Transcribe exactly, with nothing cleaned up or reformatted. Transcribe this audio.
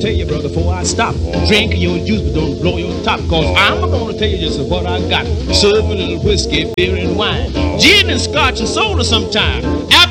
tell you, brother, before I stop drinking your juice, but don't blow your top, cause I'm gonna tell you just what I got. Serve a little whiskey, beer, and wine. Gin and scotch and soda sometime. Apple